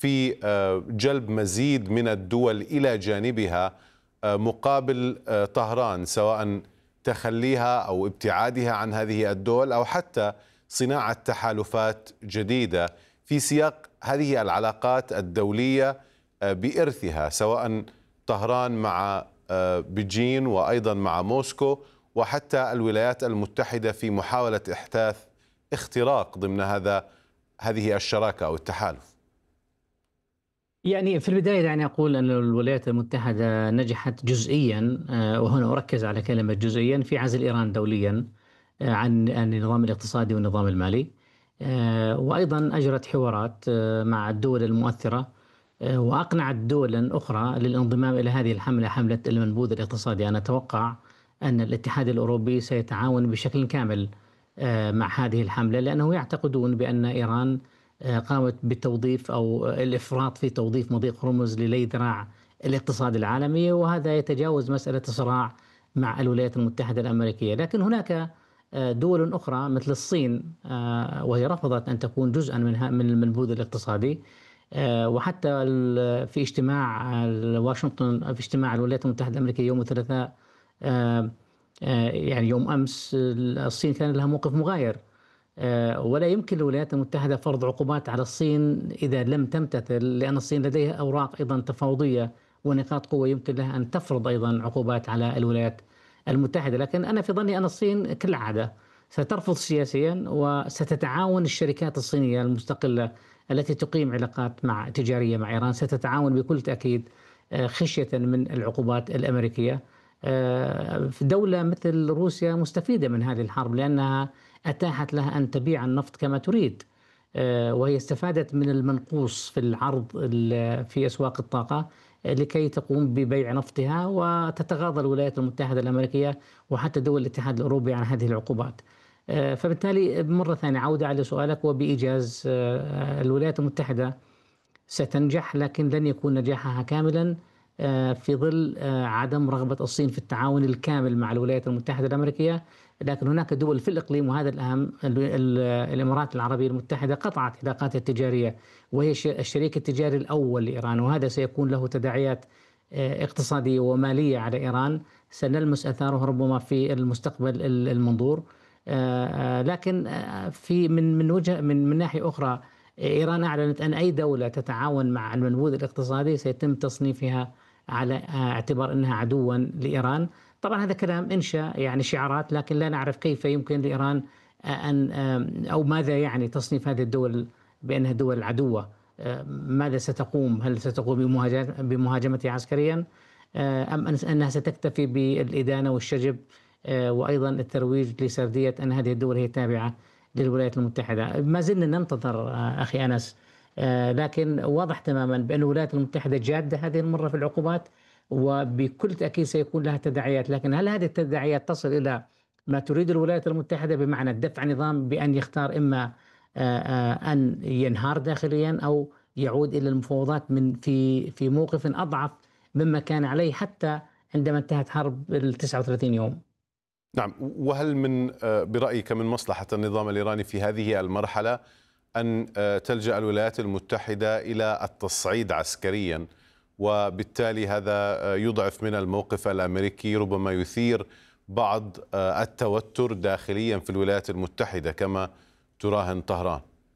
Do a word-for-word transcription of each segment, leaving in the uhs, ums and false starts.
في جلب مزيد من الدول إلى جانبها مقابل طهران، سواء تخليها أو ابتعادها عن هذه الدول أو حتى صناعة تحالفات جديدة في سياق هذه العلاقات الدولية بإرثها، سواء طهران مع بيجين وأيضا مع موسكو وحتى الولايات المتحدة في محاولة إحداث اختراق ضمن هذا هذه الشراكة أو التحالف؟ يعني في البداية دعني أقول أن الولايات المتحدة نجحت جزئيا، وهنا أركز على كلمة جزئيا، في عزل إيران دوليا عن النظام الاقتصادي والنظام المالي، وأيضا أجرت حوارات مع الدول المؤثرة وأقنعت دولا أخرى للانضمام إلى هذه الحملة، حملة المنبوذ الاقتصادي. أنا أتوقع أن الاتحاد الأوروبي سيتعاون بشكل كامل مع هذه الحملة، لأنه يعتقدون بأن إيران قامت بالتوظيف أو الإفراط في توظيف مضيق هرمز للي ذراع الاقتصاد العالمي، وهذا يتجاوز مسألة صراع مع الولايات المتحدة الأمريكية. لكن هناك دول أخرى مثل الصين، وهي رفضت أن تكون جزءا من من المنبوذ الاقتصادي، وحتى في اجتماع واشنطن، في اجتماع الولايات المتحدة الأمريكية يوم الثلاثاء، يعني يوم أمس، الصين كان لها موقف مغاير، ولا يمكن للولايات المتحدة فرض عقوبات على الصين إذا لم تمتثل، لأن الصين لديها أوراق أيضا تفاوضية ونقاط قوة يمكن لها أن تفرض أيضا عقوبات على الولايات المتحدة. لكن أنا في ظني أن الصين كالعادة سترفض سياسيا، وستتعاون الشركات الصينية المستقلة التي تقيم علاقات مع تجارية مع إيران، ستتعاون بكل تأكيد خشية من العقوبات الأمريكية. في دولة مثل روسيا مستفيدة من هذه الحرب، لأنها أتاحت لها أن تبيع النفط كما تريد، وهي استفادت من المنقوص في العرض في أسواق الطاقة لكي تقوم ببيع نفطها، وتتغاضى الولايات المتحدة الأمريكية وحتى دول الاتحاد الأوروبي عن هذه العقوبات. فبالتالي مرة ثانية عودة على سؤالك، وبإيجاز الولايات المتحدة ستنجح، لكن لن يكون نجاحها كاملا في ظل عدم رغبة الصين في التعاون الكامل مع الولايات المتحدة الأمريكية. لكن هناك دول في الإقليم، وهذا الأهم، الإمارات العربية المتحدة قطعت علاقاتها التجارية، وهي الشريك التجاري الأول لإيران، وهذا سيكون له تداعيات اقتصادية ومالية على إيران سنلمس أثاره ربما في المستقبل المنظور. لكن في من من وجه من من ناحية أخرى، إيران أعلنت أن أي دولة تتعاون مع المنبوذ الاقتصادي سيتم تصنيفها على اعتبار أنها عدوا لإيران. طبعا هذا كلام إنشاء، يعني شعارات، لكن لا نعرف كيف يمكن لإيران أن أو ماذا يعني تصنيف هذه الدول بأنها دول عدوة. ماذا ستقوم؟ هل ستقوم بمهاجمتها عسكريا، أم أنها ستكتفي بالإدانة والشجب وأيضا الترويج لسردية أن هذه الدول هي تابعة للولايات المتحدة؟ ما زلنا ننتظر أخي أنس، لكن واضح تماما بأن الولايات المتحدة جادة هذه المرة في العقوبات، وبكل تأكيد سيكون لها تداعيات. لكن هل هذه التداعيات تصل إلى ما تريد الولايات المتحدة، بمعنى دفع نظام بأن يختار إما أن ينهار داخليا أو يعود إلى المفاوضات من في في موقف أضعف مما كان عليه حتى عندما انتهت حرب ال تسعة وثلاثين يوم؟ نعم، وهل من برأيك من مصلحة النظام الإيراني في هذه المرحلة أن تلجأ الولايات المتحدة إلى التصعيد عسكريا، وبالتالي هذا يضعف من الموقف الأمريكي، ربما يثير بعض التوتر داخليا في الولايات المتحدة كما تراهن طهران؟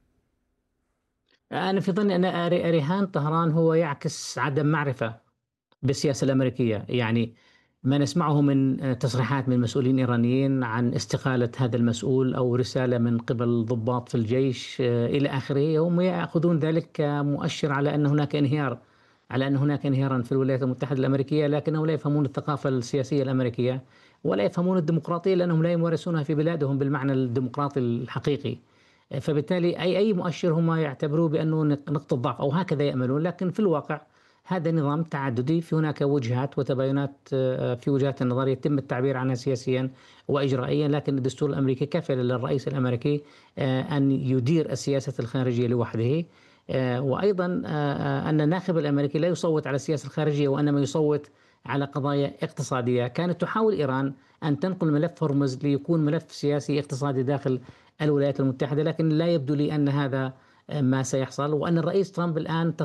أنا في ظني أن رهان طهران هو يعكس عدم معرفة بالسياسة الأمريكية. يعني ما نسمعه من تصريحات من مسؤولين إيرانيين عن استقالة هذا المسؤول أو رسالة من قبل ضباط في الجيش إلى آخره، هم يأخذون ذلك كمؤشر على أن هناك انهيار على أن هناك انهيارا في الولايات المتحدة الأمريكية، لكنهم لا يفهمون الثقافة السياسية الأمريكية ولا يفهمون الديمقراطية، لأنهم لا يمارسونها في بلادهم بالمعنى الديمقراطي الحقيقي. فبالتالي أي أي مؤشر هم يعتبروه بأنه نقطة ضعف أو هكذا يأملون، لكن في الواقع هذا نظام تعددي، في هناك وجهات وتباينات في وجهات النظر يتم التعبير عنها سياسيا وإجرائيا، لكن الدستور الأمريكي كفل للرئيس الأمريكي أن يدير السياسة الخارجية لوحده، وأيضا أن الناخب الأمريكي لا يصوت على السياسة الخارجية وإنما يصوت على قضايا اقتصادية. كانت تحاول إيران أن تنقل ملف هرمز ليكون ملف سياسي اقتصادي داخل الولايات المتحدة، لكن لا يبدو لي أن هذا ما سيحصل، وأن الرئيس ترامب الآن